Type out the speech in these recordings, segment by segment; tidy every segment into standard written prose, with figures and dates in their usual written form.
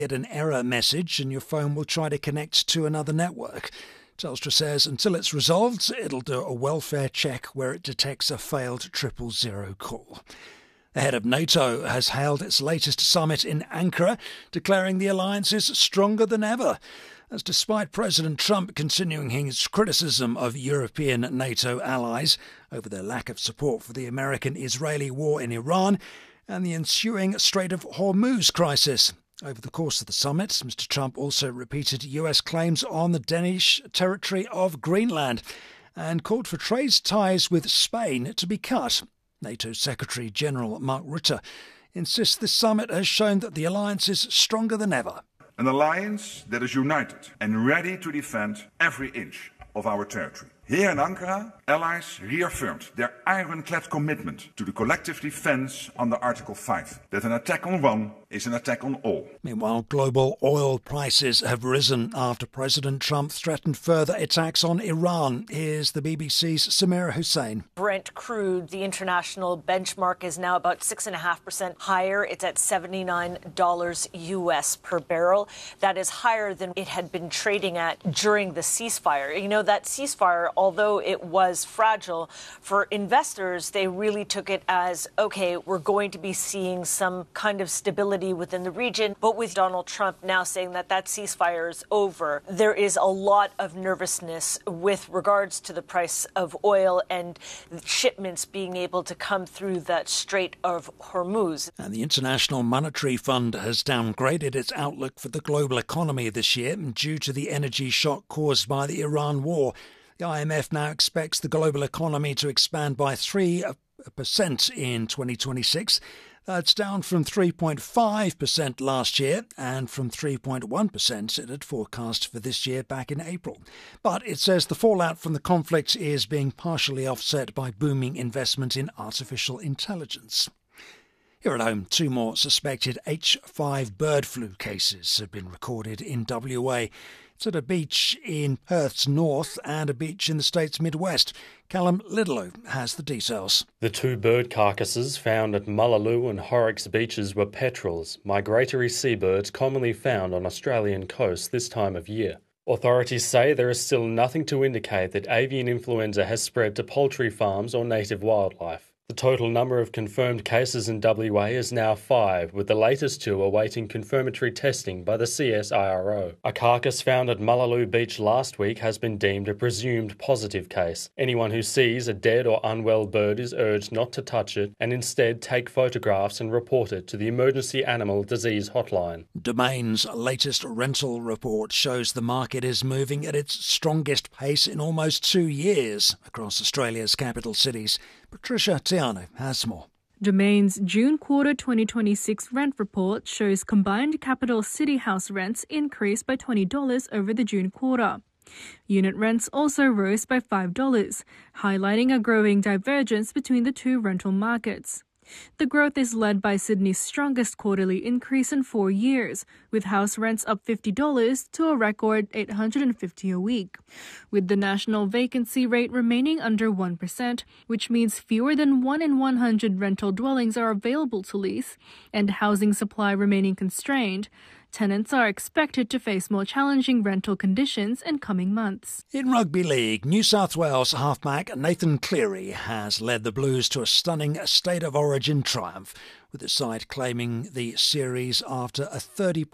get an error message and your phone will try to connect to another network. Telstra says until it's resolved, it'll do a welfare check where it detects a failed 000 call. The head of NATO has held its latest summit in Ankara, declaring the alliance is stronger than ever. As despite President Trump continuing his criticism of European NATO allies over their lack of support for the American-Israeli war in Iran and the ensuing Strait of Hormuz crisis. Over the course of the summit, Mr. Trump also repeated US claims on the Danish territory of Greenland and called for trade ties with Spain to be cut. NATO Secretary-General Mark Rutte insists this summit has shown that the alliance is stronger than ever. An alliance that is united and ready to defend every inch of our territory. Here in Ankara, allies reaffirmed their ironclad commitment to the collective defense under Article 5, that an attack on one is an attack on all. Meanwhile, global oil prices have risen after President Trump threatened further attacks on Iran. Here's the BBC's Samira Hussein. Brent crude, the international benchmark, is now about 6.5% higher. It's at $79 US per barrel. That is higher than it had been trading at during the ceasefire. You know, that ceasefire, although it was fragile for investors, they really took it as, okay, we're going to be seeing some kind of stability within the region. But with Donald Trump now saying that that ceasefire is over, there is a lot of nervousness with regards to the price of oil and shipments being able to come through that Strait of Hormuz. And the International Monetary Fund has downgraded its outlook for the global economy this year due to the energy shock caused by the Iran war. The IMF now expects the global economy to expand by 3% in 2026. That's down from 3.5% last year and from 3.1% it had forecast for this year back in April. But it says the fallout from the conflict is being partially offset by booming investment in artificial intelligence. Here at home, 2 more suspected H5 bird flu cases have been recorded in WA. It's at a beach in Perth's north and a beach in the state's Midwest. Callum Lidlow has the details. The 2 bird carcasses found at Mullaloo and Horrocks beaches were petrels, migratory seabirds commonly found on Australian coasts this time of year. Authorities say there is still nothing to indicate that avian influenza has spread to poultry farms or native wildlife. The total number of confirmed cases in WA is now 5, with the latest 2 awaiting confirmatory testing by the CSIRO. A carcass found at Mullaloo Beach last week has been deemed a presumed positive case. Anyone who sees a dead or unwell bird is urged not to touch it and instead take photographs and report it to the Emergency Animal Disease Hotline. Domain's latest rental report shows the market is moving at its strongest pace in almost 2 years across Australia's capital cities. Patricia Tiano has more. Domain's June quarter 2026 rent report shows combined capital city house rents increased by $20 over the June quarter. Unit rents also rose by $5, highlighting a growing divergence between the 2 rental markets. The growth is led by Sydney's strongest quarterly increase in 4 years, with house rents up $50 to a record $850 a week, with the national vacancy rate remaining under 1%, which means fewer than 1 in 100 rental dwellings are available to lease, and housing supply remaining constrained. Tenants are expected to face more challenging rental conditions in coming months. In rugby league, New South Wales halfback Nathan Cleary has led the Blues to a stunning State of Origin triumph, with the side claiming the series after a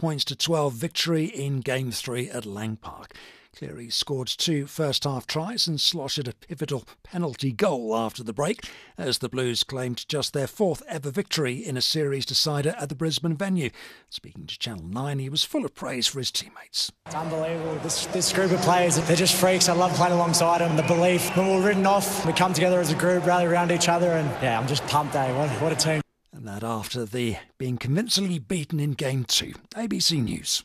30-12 victory in Game 3 at Lang Park. Cleary scored 2 first-half tries and slotted a pivotal penalty goal after the break, as the Blues claimed just their 4th ever victory in a series decider at the Brisbane venue. Speaking to Channel 9, he was full of praise for his teammates. It's unbelievable. This group of players, they're just freaks. I love playing alongside them. The belief, when we're written off, we come together as a group, rally around each other, and yeah, I'm just pumped, What a team. And that after the being convincingly beaten in Game 2. ABC News.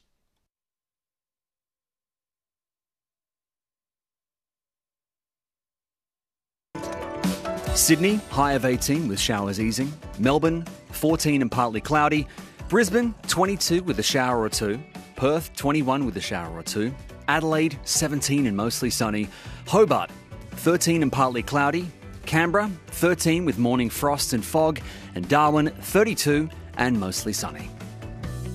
Sydney, high of 18 with showers easing. Melbourne, 14 and partly cloudy. Brisbane, 22 with a shower or 2. Perth, 21 with a shower or 2. Adelaide, 17 and mostly sunny. Hobart, 13 and partly cloudy. Canberra, 13 with morning frost and fog. And Darwin, 32 and mostly sunny.